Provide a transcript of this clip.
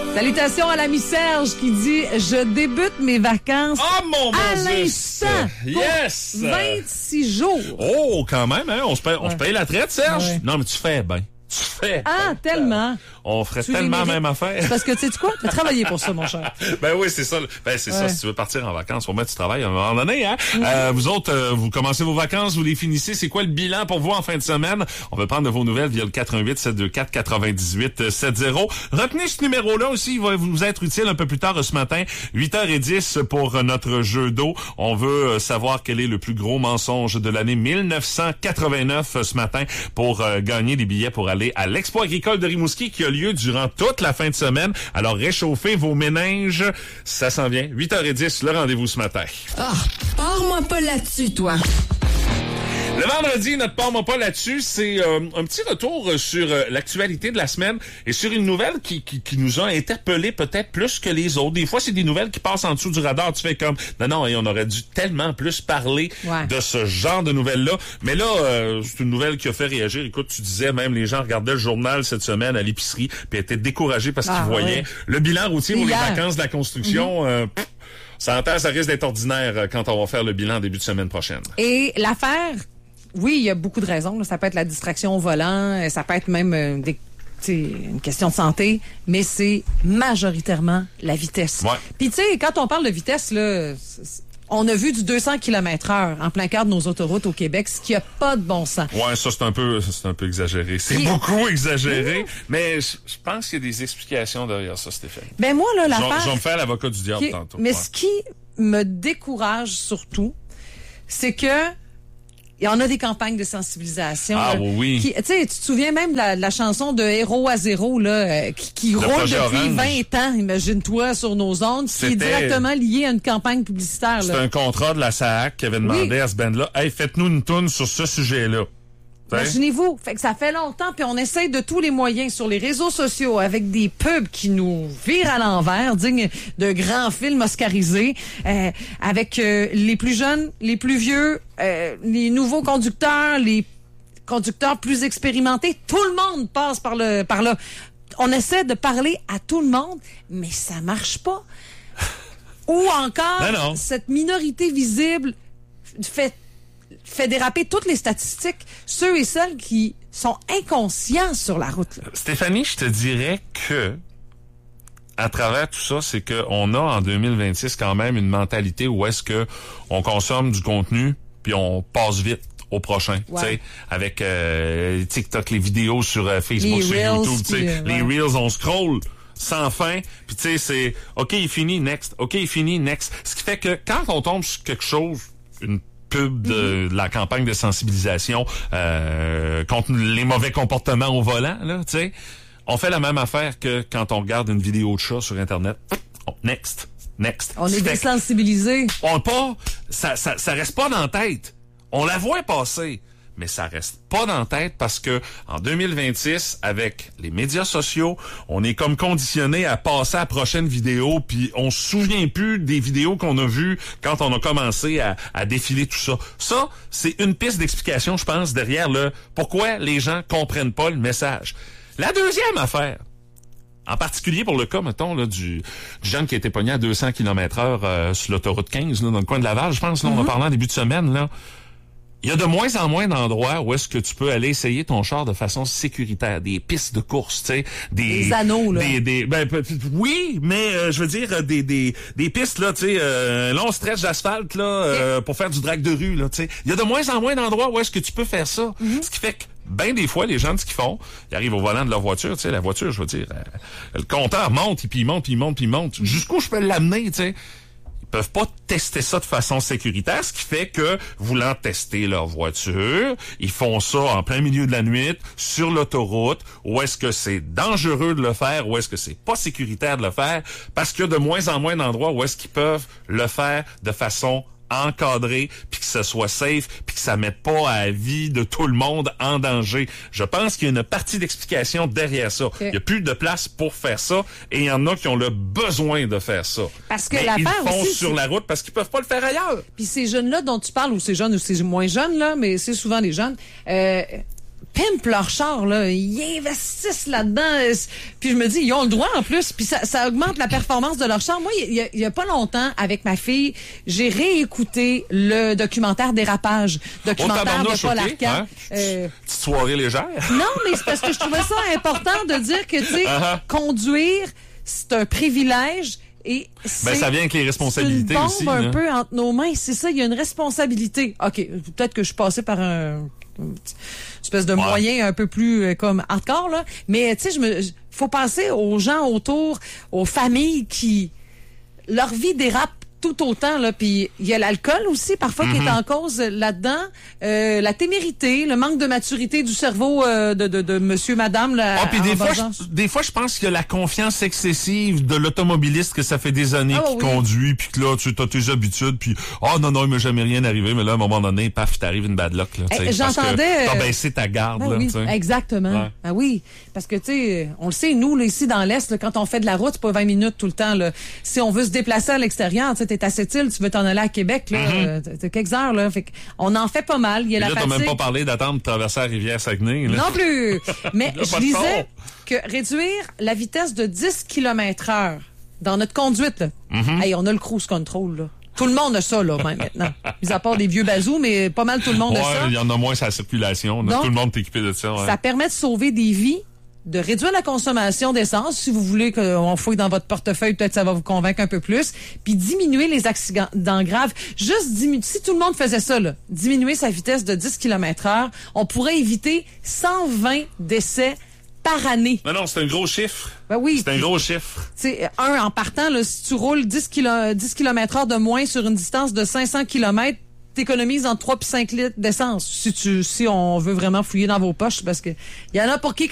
Salutations à l'ami Serge qui dit « Je débute mes vacances à l'instant Yes! 26 jours. » Oh, quand même, hein? On se paye la traite, Serge? Ouais. Non, mais tu fais bien. Tellement. On ferait tellement la même affaire. Parce que tu sais quoi? T'as travaillé pour ça, mon cher. Ben oui, c'est ça. Ben c'est ça. Si tu veux partir en vacances, faut mettre du travail à un moment donné, hein? Vous autres, vous commencez vos vacances, vous les finissez. C'est quoi le bilan pour vous en fin de semaine? On veut prendre de vos nouvelles via le 88 724 98 70. Retenez ce numéro-là aussi. Il va vous être utile un peu plus tard ce matin. 8h10 pour notre jeu d'eau. On veut savoir quel est le plus gros mensonge de l'année 1989 ce matin pour gagner des billets pour aller à l'Expo agricole de Rimouski qui a lieu durant toute la fin de semaine. Alors, réchauffez vos méninges. Ça s'en vient. 8h10, le rendez-vous ce matin. Ah, pars-moi pas là-dessus, toi. Le vendredi, notre part-moi pas là-dessus, c'est un petit retour sur l'actualité de la semaine et sur une nouvelle qui nous a interpellés peut-être plus que les autres. Des fois, c'est des nouvelles qui passent en dessous du radar. Tu fais comme, non, et on aurait dû tellement plus parler de ce genre de nouvelles-là. Mais là, c'est une nouvelle qui a fait réagir. Écoute, tu disais, même les gens regardaient le journal cette semaine à l'épicerie puis étaient découragés parce qu'ils voyaient le bilan routier pour les vacances de la construction. Ça risque d'être ordinaire quand on va faire le bilan début de semaine prochaine. Et l'affaire... Oui, il y a beaucoup de raisons. Là. Ça peut être la distraction au volant, ça peut être même une question de santé, mais c'est majoritairement la vitesse. Ouais. Puis tu sais, quand on parle de vitesse, là, on a vu du 200 km/h en plein cœur de nos autoroutes au Québec, ce qui a pas de bon sens. Ouais, ça c'est un peu exagéré. C'est beaucoup exagéré, mais je pense qu'il y a des explications derrière ça, Stéphane. Ben moi là, l'affaire. Je vais me faire l'avocat du diable tantôt. Mais ce qui me décourage surtout, c'est que il y en a des campagnes de sensibilisation. Ah oui. Tu sais, tu te souviens même de la chanson de Héros à zéro là, qui roule depuis Orange. 20 ans, imagine-toi, sur nos ondes, qui est directement lié à une campagne publicitaire. C'est un contrat de la SAAC qui avait demandé à ce band-là, hey, faites-nous une toune sur ce sujet-là. Imaginez-vous, fait que ça fait longtemps, puis on essaye de tous les moyens sur les réseaux sociaux avec des pubs qui nous virent à l'envers, dignes de grands films oscarisés, avec les plus jeunes, les plus vieux, les nouveaux conducteurs, les conducteurs plus expérimentés. Tout le monde passe par là. On essaie de parler à tout le monde, mais ça marche pas. Ou encore, cette minorité visible fait déraper toutes les statistiques, ceux et celles qui sont inconscients sur la route. Là. Stéphanie, je te dirais que à travers tout ça, c'est qu'on a en 2026 quand même une mentalité où est-ce que on consomme du contenu puis on passe vite au prochain, tu sais, avec TikTok, les vidéos sur Facebook, les sur Reels, YouTube, tu sais, les Reels, on scroll sans fin, puis tu sais, c'est OK, il finit, next, OK, il finit, next. Ce qui fait que quand on tombe sur quelque chose, une pub de la campagne de sensibilisation contre les mauvais comportements au volant, là, tu sais, on fait la même affaire que quand on regarde une vidéo de chat sur Internet. Next. On est désensibilisé. Ça reste pas dans la tête. On la voit passer, mais ça reste pas dans la tête parce que en 2026, avec les médias sociaux, on est comme conditionné à passer à la prochaine vidéo, puis on se souvient plus des vidéos qu'on a vues quand on a commencé à défiler tout ça. Ça, c'est une piste d'explication, je pense, derrière le pourquoi les gens comprennent pas le message. La deuxième affaire, en particulier pour le cas, mettons, là, du jeune qui a été pogné à 200 km/h sur l'autoroute 15, là, dans le coin de Laval, je pense, là, on en parlait en début de semaine, là. Il y a de moins en moins d'endroits où est-ce que tu peux aller essayer ton char de façon sécuritaire, des pistes de course, tu sais, des anneaux là. Oui, mais je veux dire des pistes là, tu sais, un long stretch d'asphalte là pour faire du drag de rue là, tu sais. Il y a de moins en moins d'endroits où est-ce que tu peux faire ça. Ce qui fait que ben des fois les gens ce qu'ils font, ils arrivent au volant de leur voiture, tu sais, la voiture, je veux dire, le compteur monte et puis il monte. Jusqu'où je peux l'amener, tu sais. Peuvent pas tester ça de façon sécuritaire, ce qui fait que, voulant tester leur voiture, ils font ça en plein milieu de la nuit, sur l'autoroute, où est-ce que c'est dangereux de le faire, où est-ce que c'est pas sécuritaire de le faire, parce qu'il y a de moins en moins d'endroits où est-ce qu'ils peuvent le faire de façon encadré, puis que ce soit safe, puis que ça mette pas à la vie de tout le monde en danger. Je pense qu'il y a une partie d'explication derrière ça. Il y a plus de place pour faire ça, et il y en a qui ont le besoin de faire ça. Parce que mais l'affaire ils font aussi, sur la route parce qu'ils peuvent pas le faire ailleurs. Puis ces jeunes-là dont tu parles, ou ces jeunes ou ces moins jeunes, là, mais c'est souvent des jeunes, pimpent leur char, là. Ils investissent là-dedans. Puis je me dis, ils ont le droit en plus. Puis ça augmente la performance de leur char. Moi, il y a pas longtemps, avec ma fille, j'ai réécouté le documentaire Dérapage. Documentaire de Paul Arcand. Petite soirée légère. Non, mais c'est parce que je trouvais ça important de dire que, tu sais, conduire, c'est un privilège. Et ça vient avec les responsabilités une bombe aussi. Un là. peu entre nos mains. C'est ça, il y a une responsabilité. OK, peut-être que je suis passée par une espèce de moyen un peu plus comme hardcore, là. Mais, tu sais, faut penser aux gens autour, aux familles qui, leur vie dérape tout autant, là. Puis il y a l'alcool aussi, parfois, qui est en cause là-dedans. La témérité, le manque de maturité du cerveau de monsieur, madame, là. Puis des fois, je pense qu'il y a la confiance excessive de l'automobiliste que ça fait des années qu'il conduit, puis que là, tu as tes habitudes, puis non, il m'est jamais rien arrivé, mais là, à un moment donné, paf, t'arrives une bad luck, là. J'entendais. T'as baissé ta garde, là. Oui, t'sais. exactement. Ouais. Ah oui, parce que, tu sais, on le sait, nous, là, ici, dans l'Est, là, quand on fait de la route, c'est pas 20 minutes tout le temps, là. Si on veut se déplacer à l'extérieur, tu sais, t'es à Sept-Îles, tu veux t'en aller à Québec, là, t'as quelques heures, là. Fait qu'on en fait pas mal. Il y a Et la là, fatigue. t'as même pas parlé d'attendre de traverser la rivière Saguenay, là. Non plus. Mais Là, je pas de disais fond. que réduire la vitesse de 10 km/h dans notre conduite, là. Hey, on a le cruise control, là. Tout le monde a ça, là, même, maintenant. Mis à part des vieux bazous, mais pas mal tout le monde a ça. Il y en a moins sur la circulation. Donc, tout le monde est équipé de ça. Ouais. Ça permet de sauver des vies, de réduire la consommation d'essence. Si vous voulez qu'on fouille dans votre portefeuille, peut-être ça va vous convaincre un peu plus. Puis diminuer les accidents graves. Juste diminuer. Si tout le monde faisait ça, là, diminuer sa vitesse de 10 km/h, on pourrait éviter 120 décès par année. Non, c'est un gros chiffre. Ben oui. C'est un gros chiffre. C'est en partant, là, si tu roules 10 km/h de moins sur une distance de 500 km, t'économises entre 3 et 5 litres d'essence. Si on veut vraiment fouiller dans vos poches, parce que il y en a pour qui